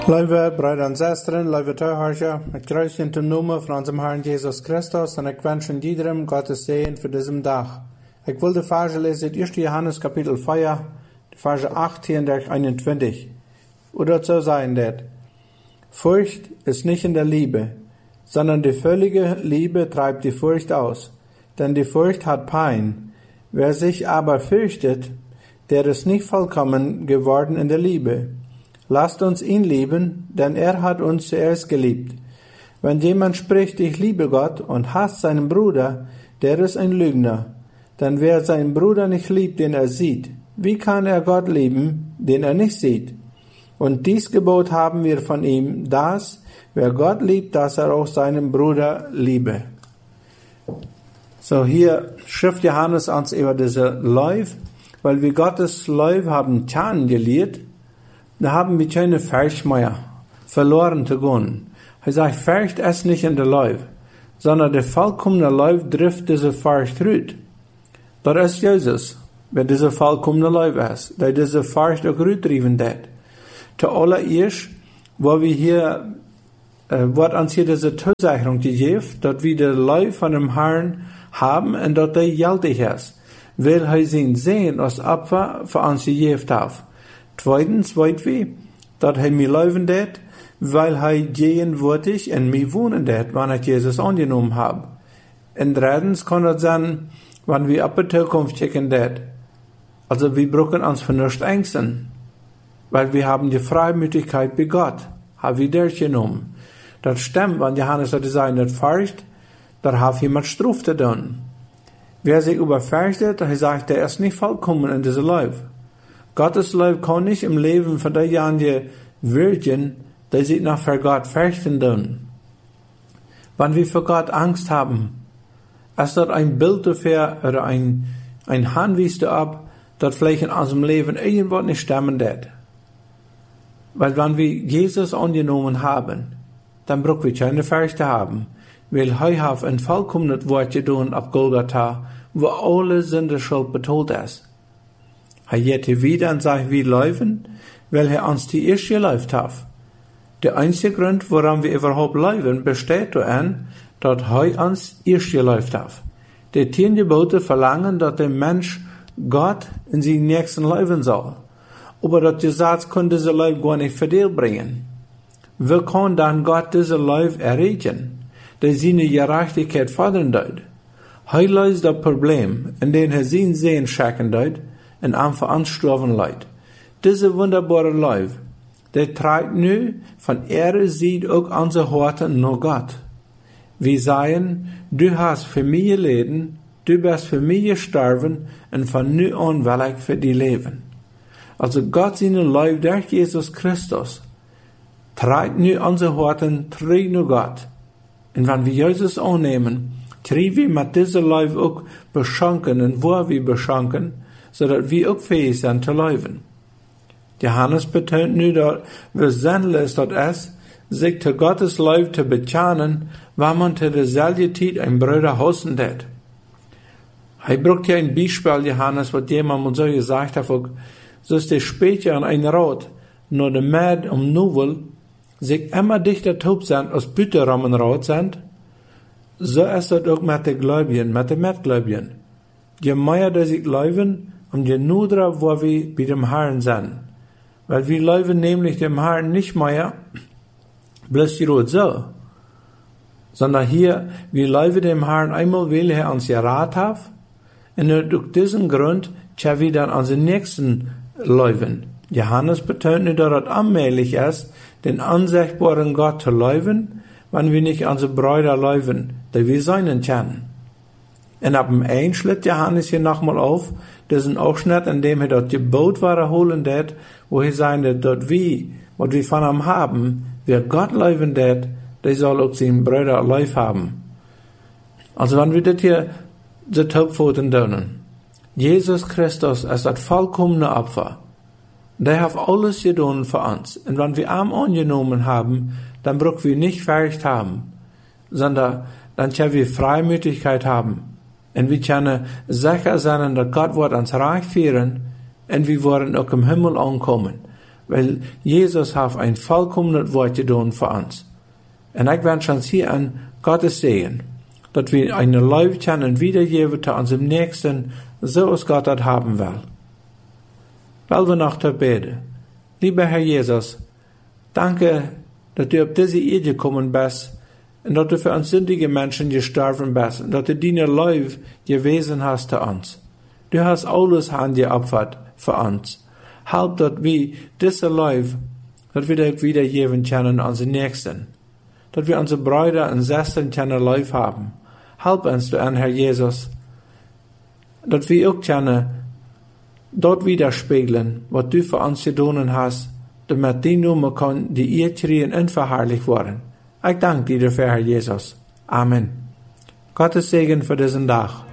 Lieve broeder en zusteren, lieve toehoorders, ik kruis in de naam van onze Herrn Jesus Christus en ik wens iedereen Gottes Segen voor deze dag. Ik wil de verse lezen uit 1. Johannes kapitel 4, de verse 18 tot 21. Oder so sein dat. Furcht ist nicht in der Liebe, sondern die völlige Liebe treibt die Furcht aus. Denn die Furcht hat Pein. Wer sich aber fürchtet, der ist nicht vollkommen geworden in der Liebe. Lasst uns ihn lieben, denn er hat uns zuerst geliebt. Wenn jemand spricht, ich liebe Gott und hasst seinen Bruder, der ist ein Lügner. Denn wer seinen Bruder nicht liebt, den er sieht, wie kann er Gott lieben, den er nicht sieht? Und dies Gebot haben wir von ihm, dass, wer Gott liebt, dass er auch seinen Bruder liebe. So hier schrift Johannes uns über diese Läuf, weil wir Gottes Läuf haben kennengelernt. Da haben wir keine Furcht mehr verloren zu gehen. Er sagt, Furcht ist nicht in der Läuf, sondern der vollkommene Läuf trifft diese Furcht rüt. Das ist Jesus, wer diese vollkommene Läuf ist, der diese Furcht auch rüttrieben hat. Zuallererst, wo wir hier, wird uns hier diese Zusicherung gegeben, dass wir den Läuf von dem Herrn haben und dass der gültig ist, weil er sein Sehen als Opfer für uns gegeben hat. Zweitens weet wir, dass er mir leuven dat, weil er gegenwärtig in mir wohnen dat, wann ich Jesus angenommen habe. Und drittens kann es sein, wenn wir ab der Zukunft checken dat. Also wir brauchen uns für nichts ängsten, weil wir haben die Freimütigkeit bei Gott, haben wir durchgenommen. Das stimmt, wenn Johannes hat gesagt, das Furcht, da hat jemand Struf zu tun. Wer sich überfürchtet, er sagt, der ist nicht vollkommen in dieser Läuf. Gottes Läuf kann nicht im Leben von derjenigen wirken, die sich nach für Gott fürchten tun. Wenn wir für Gott Angst haben, ist das ein Bild dafür oder ein Hinweis darauf, dass vielleicht in unserem Leben irgendwas nicht stimmen wird. Weil wenn wir Jesus angenommen haben, dann brauchen wir keine Furcht haben, weil er hat ein vollkommenes Wort getan auf Golgatha, wo alle Sünde Schuld betont ist. Er geht wieder und sagt, wir laufen, weil er uns die erste geläuft hat. Der einzige Grund, warum wir überhaupt laufen, besteht darin, dass er uns erst geläuft hat. Die 10 Gebote verlangen, dass der Mensch Gott in seinen nächsten laufen soll. Aber das Gesetz kann diese Lauf gar nicht verdient bringen. Wie kann dann Gott diese Lauf erreichen, der seine Gerechtigkeit fordern tut? Er löst das Problem, indem er sein Sehen schaffen tut, en aan verantwoorden leidt. Diese wunderbare Lauf, der trägt nu von Ehre sieht auch unsere Horten nur Gott. Wir sagen, du hast für mich gelitten, du bist für mich gestorben und von nu an will ich für dich leben. Also Gott seine Lauf durch Jesus Christus trägt nu unsere Horten, trägt nur Gott. Und wenn wir Jesus annehmen, kriegen wir mit dieser Lauf auch beschenken und wo wir beschenken, zodat wir auch fähig sind zu laufen. Johannes betont nu, dass wie sinnlos das ist, sich zu Gottes Lauf zu bekennen, wenn man zu derselben Zeit ein Bruder hassen hat. Er braucht ja ein Beispiel, Johannes, was jemand so gesagt hat, so ist der später an ein Rot, nur der Mäd Nuvel, sich immer dichter taub sind, als Büterahmen rot sind, so ist das auch mit den Gläubigen, mit den Mitgläubigen. Je mehr, dass sich laufen, und je nudra, wo wir bei dem Herrn sind. Weil wir laufen nämlich dem Herrn nicht mehr bloß so, sondern hier, wir laufen dem Herrn einmal, weil er uns gerat hat, und durch diesen Grund, tja, wir dann an den nächsten laufen. Johannes betont nicht, dass es allmählich ist, den unsichtbaren Gott zu laufen, wenn wir nicht unsere Brüder laufen, die wir seinen kennen. Und ab dem einen schlitt Johannes hier nochmal auf, diesen Ausschnitt, in dem er dort Gebot war, holen dat, wo er sagte, dort wie, was wir von ihm haben, wer Gott laufen dat, der soll auch seinen Bruder Lauf haben. Also wenn wir das hier so Taubpfoten tun, Jesus Christus ist das vollkommene Opfer. Der hat alles getan für uns. Und wenn wir ihn angenommen haben, dann brauchen wir nicht Furcht haben, sondern dann können wir Freimütigkeit haben. Und wir können sicher sein, dass Gott wird uns reich führen und wir werden auch im Himmel ankommen. weil Jesus hat ein vollkommenes Wort getan für uns. Und ich wünsche uns hier an Gottes Segen, dass wir eine Leben können wiedergeben zu unserem Nächsten, so als Gott das haben will. Weil wir noch zu beten. Lieber Herr Jesus, danke, dass du auf diese Erde gekommen bist und dass du für uns sündige Menschen gestorben bist und dass du deine Leben gewesen hast zu uns. Du hast alles angeopfert für uns. Halb, dass wir diese Leben, dass wir das wiedergeben können unseren Nächsten. Dass wir unsere Brüder und Schwestern können Leben haben. Halb uns, du an, Herr Jesus, dass wir auch können dort widerspiegeln, was du für uns getan hast, damit die Nummer kann, die ihr kriegen und verherrlicht worden. Ich danke dir dafür, Herr Jesus. Amen. Gottes Segen für diesen Tag.